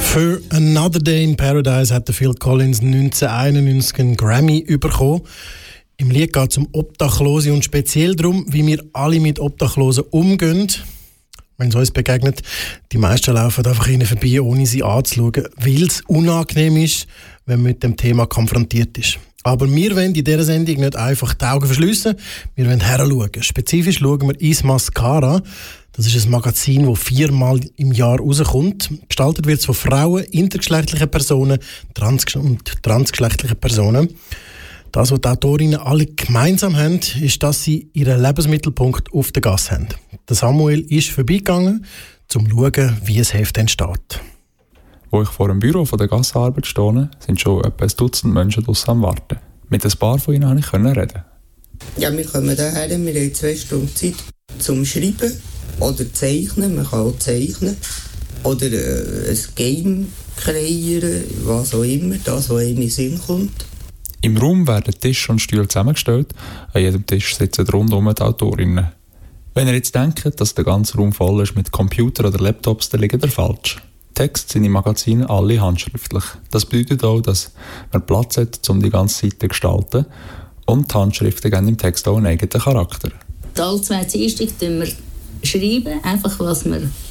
Für «Another Day in Paradise» hat Phil Collins 1991 einen Grammy bekommen. Im Lied geht es um Obdachlose und speziell darum, wie wir alle mit Obdachlosen umgehen. Wenn es uns begegnet, die meisten laufen einfach ihnen vorbei, ohne sie anzuschauen, weil es unangenehm ist, wenn man mit dem Thema konfrontiert ist. Aber wir wollen in dieser Sendung nicht einfach die Augen verschliessen, wir wollen heranschauen. Spezifisch schauen wir ins Mascara. Das ist ein Magazin, das 4-mal im Jahr rauskommt. Gestaltet wird es von Frauen, intergeschlechtlichen Personen und transgeschlechtlichen Personen. Das, was die Autorinnen alle gemeinsam haben, ist, dass sie ihren Lebensmittelpunkt auf der Gasse haben. Der Samuel ist vorbeigegangen, um zu schauen, wie ein Heft entsteht. Wo ich vor dem Büro von der Gassenarbeit stehe, sind schon etwa ein Dutzend Menschen draussen am Warten. Mit ein paar von ihnen konnte ich reden. Ja, wir kommen hierher, wir haben 2 Stunden Zeit zum Schreiben oder Zeichnen. Man kann auch zeichnen. Oder ein Game kreieren, was auch immer, das, was einem in den Sinn kommt. Im Raum werden Tisch und Stühle zusammengestellt. An jedem Tisch sitzen rundum die Autorinnen. Wenn ihr jetzt denkt, dass der ganze Raum voll ist mit Computern oder Laptops, dann liegt ihr falsch. Die Texte sind im Magazin alle handschriftlich. Das bedeutet auch, dass man Platz hat, um die ganze Seite zu gestalten. Und die Handschriften geben im Text auch einen eigenen Charakter. Alle 2 Dienstag schreiben wir einfach, was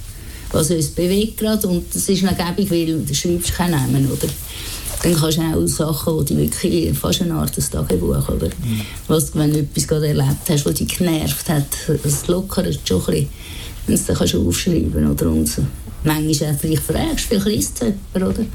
uns bewegt gerade. Und das ist noch gäbig, weil du schreibst keinen Namen, oder? Dann kannst du auch Sachen, die wirklich fast eine Art des Tagebuch, oder? Was, wenn du etwas gerade erlebt hast, das dich genervt hat, es lockert schon ein bisschen. Dann kannst du aufschreiben, oder? Und manchmal auch vielleicht fragst, vielleicht liest es jemand, oder?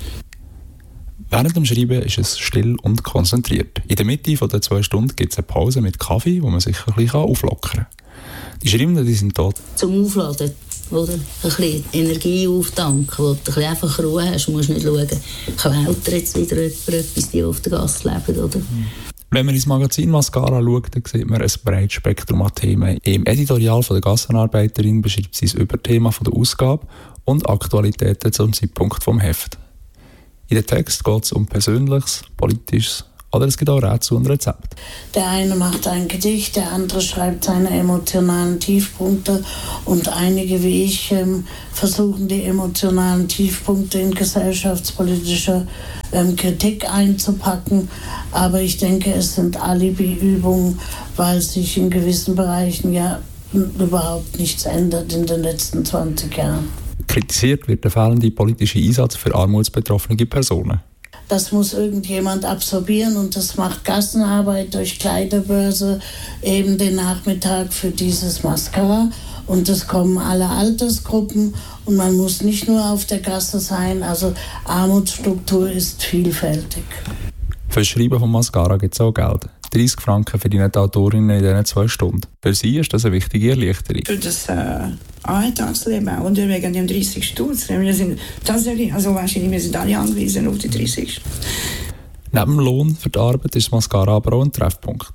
Während dem Schreiben ist es still und konzentriert. In der Mitte der 2 Stunden gibt es eine Pause mit Kaffee, wo man sich ein bisschen auflockern kann. Die Schreibenden die sind dort. Zum Aufladen, oder? Ein bisschen Energie auftanken, wo du einfach Ruhe hast. Du musst nicht schauen, klaut jetzt wieder etwas, die auf der Gasse leben, oder? Wenn man ins Magazin Mascara schaut, dann sieht man ein breites Spektrum an Themen. Im Editorial von der Gassenarbeiterin beschreibt sie das Überthema von der Ausgabe und Aktualitäten zum Zeitpunkt vom Heft. In den Text geht es um Persönliches, Politisches, oder es gibt auch Rätsel und Rezepte. Der eine macht ein Gedicht, der andere schreibt seine emotionalen Tiefpunkte und einige wie ich versuchen die emotionalen Tiefpunkte in gesellschaftspolitische Kritik einzupacken. Aber ich denke, es sind Alibi-Übungen, weil sich in gewissen Bereichen ja überhaupt nichts ändert in den letzten 20 Jahren. Kritisiert wird der fehlende politische Einsatz für armutsbetroffene Personen. Das muss irgendjemand absorbieren und das macht Gassenarbeit durch Kleiderbörse eben den Nachmittag für dieses Mascara. Und es kommen alle Altersgruppen und man muss nicht nur auf der Gasse sein, also Armutsstruktur ist vielfältig. Für das Schreiben von Mascara gibt es auch Geld. 30 Franken verdienen die Autorinnen in diesen 2 Stunden. Für sie ist das eine wichtige Erleichterung. Für das Alltagsleben und wegen dem 30 Stutz. Wir sind tatsächlich, also wahrscheinlich, wir sind alle angewiesen auf die 30. Neben dem Lohn für die Arbeit ist Mascara aber auch ein Treffpunkt.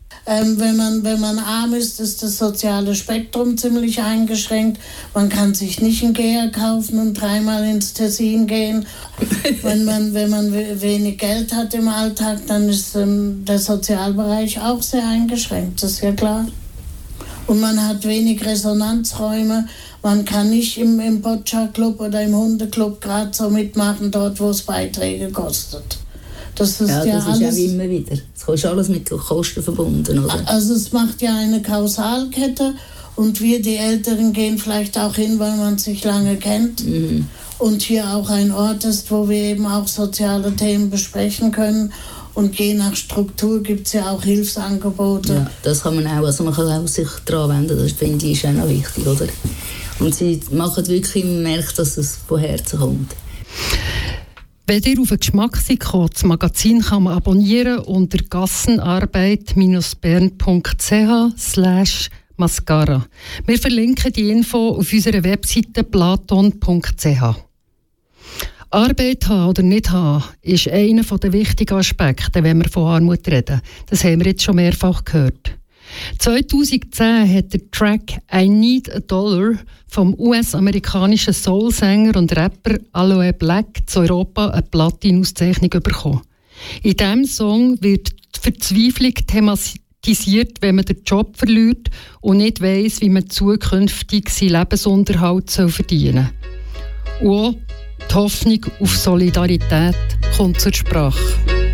Wenn man arm ist, ist das soziale Spektrum ziemlich eingeschränkt. Man kann sich nicht einen Geher kaufen und 3-mal ins Tessin gehen. Wenn man wenig Geld hat im Alltag, dann ist der Sozialbereich auch sehr eingeschränkt, das ist ja klar. Und man hat wenig Resonanzräume. Man kann nicht im Boccia-Club oder im Hundeclub gerade so mitmachen, dort wo es Beiträge kostet. Das ist das alles, ist ja immer wieder. Das ist alles mit Kosten verbunden, oder? Also es macht ja eine Kausalkette und wir, die Älteren, gehen vielleicht auch hin, weil man sich lange kennt. Mhm. Und hier auch ein Ort ist, wo wir eben auch soziale Themen besprechen können. Und je nach Struktur gibt es ja auch Hilfsangebote. Ja, das kann man auch, also man kann auch sich daran wenden, das finde ich ist auch noch wichtig, oder? Und sie machen wirklich, man merkt, dass es von Herzen kommt. Wenn ihr auf den Geschmack seid, das Magazin kann man abonnieren unter gassenarbeit-bern.ch/mascara. Wir verlinken die Info auf unserer Webseite platon.ch. Arbeit haben oder nicht haben, ist einer der wichtigen Aspekte, wenn wir von Armut reden. Das haben wir jetzt schon mehrfach gehört. 2010 hat der Track «I Need a Dollar» vom US-amerikanischen Soul-Sänger und Rapper Aloe Black zu Europa eine Platin-Auszeichnung bekommen. In diesem Song wird die Verzweiflung thematisiert, wenn man den Job verliert und nicht weiss, wie man zukünftig seinen Lebensunterhalt verdienen soll. Und Die Hoffnung auf Solidarität kommt zur Sprache.